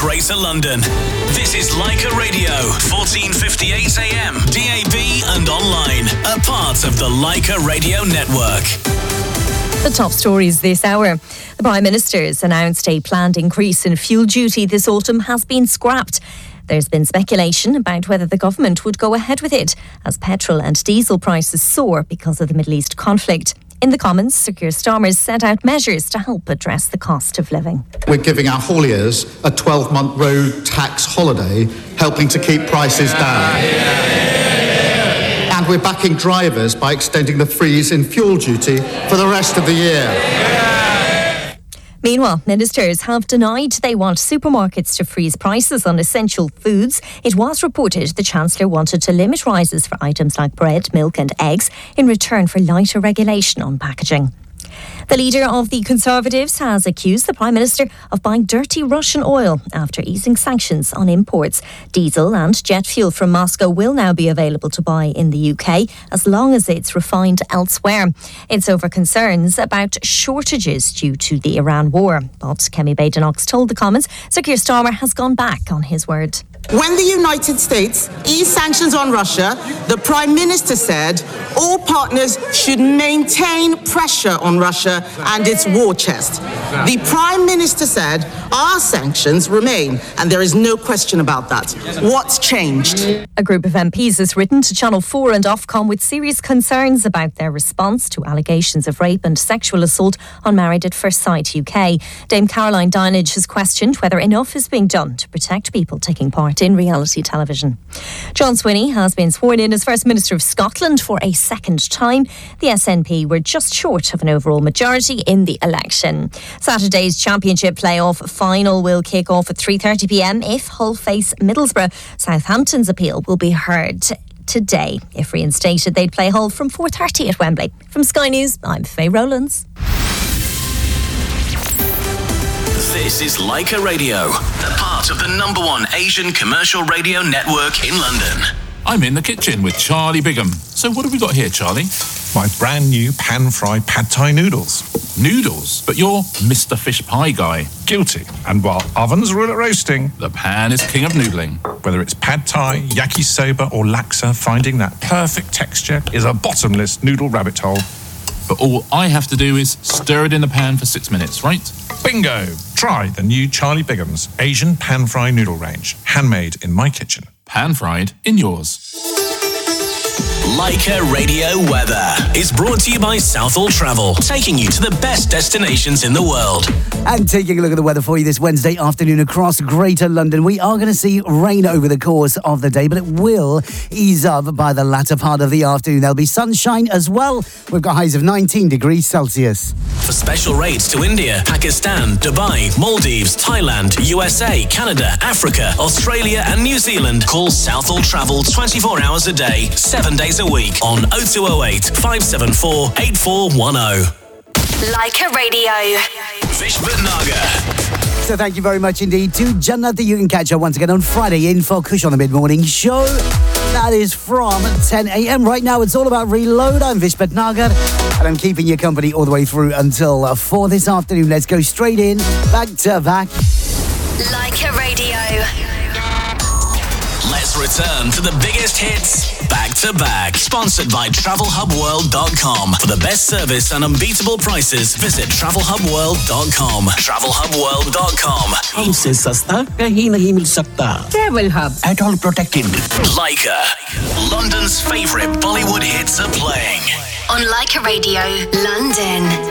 Greater London. This is Leica Radio, 1458 AM, DAB and online. A part of the Leica Radio Network. The top stories this hour. The Prime Minister's announced a planned increase in fuel duty this autumn has been scrapped. There's been speculation about whether the government would go ahead with it, as petrol and diesel prices soar because of the Middle East conflict. In the Commons, Sir Keir Starmer set out measures to help address the cost of living. We're giving our hauliers a 12-month road tax holiday, helping to keep prices down. And we're backing drivers by extending the freeze in fuel duty for the rest of the year. Meanwhile, ministers have denied they want supermarkets to freeze prices on essential foods. It was reported the Chancellor wanted to limit rises for items like bread, milk and eggs in return for lighter regulation on packaging. The leader of the Conservatives has accused the Prime Minister of buying dirty Russian oil after easing sanctions on imports. Diesel and jet fuel from Moscow will now be available to buy in the UK as long as it's refined elsewhere. It's over concerns about shortages due to the Iran war. But Kemi Badenoch told the Commons Sir Keir Starmer has gone back on his word. When the United States eased sanctions on Russia, the Prime Minister said all partners should maintain pressure on Russia and its war chest. The Prime Minister said our sanctions remain, and there is no question about that. What's changed? A group of MPs has written to Channel 4 and Ofcom with serious concerns about their response to allegations of rape and sexual assault on Married at First Sight UK. Dame Caroline Dinenage has questioned whether enough is being done to protect people taking part in reality television. John Swinney has been sworn in as First Minister of Scotland for a second time. The SNP were just short of an overall majority in the election. Saturday's Championship playoff final will kick off at 3:30pm if Hull face Middlesbrough. Southampton's appeal will be heard today. If reinstated, they'd play Hull from 4:30 at Wembley. From Sky News, I'm Faye Rowlands. This is Leica Radio, a part of the #1 Asian commercial radio network in London. I'm in the kitchen with Charlie Bigham. So what have we got here, Charlie? My brand new pan-fried pad thai noodles. Noodles? But you're Mr. Fish Pie guy. Guilty. And while ovens rule at roasting, the pan is king of noodling. Whether it's pad thai, yakisoba or laksa, finding that perfect texture is a bottomless noodle rabbit hole. But all I have to do is stir it in the pan for 6 minutes, right? Bingo! Try the new Charlie Bigham's Asian pan-fried noodle range. Handmade in my kitchen. Pan-fried in yours. Leica Radio Weather is brought to you by Southall Travel, taking you to the best destinations in the world. And taking a look at the weather for you this Wednesday afternoon across Greater London. We are going to see rain over the course of the day, but it will ease up by the latter part of the afternoon. There'll be sunshine as well. We've got highs of 19 degrees Celsius. For special rates to India, Pakistan, Dubai, Maldives, Thailand, USA, Canada, Africa, Australia and New Zealand, call Southall Travel 24 hours a day, 7 days a week on 0208 574 8410. Leica Radio. Vish Bhatnagar. So thank you very much indeed to Jannat, that you can catch up once again on Friday in for Kush on the Mid-Morning Show. That is from 10 a.m. Right now, it's all about Reload. I'm Vish Bhatnagar, and I'm keeping you company all the way through until 4 this afternoon. Let's go straight in, back to back. Leica Radio. Let's return to the biggest hits back to back. Sponsored by TravelHubWorld.com. For the best service and unbeatable prices, visit TravelHubWorld.com. TravelHubWorld.com. हमसे सस्ता कहीं नहीं मिल सकता. Travel Hub. At all protected. Leica. London's favourite Bollywood hits are playing. On Leica Radio, London.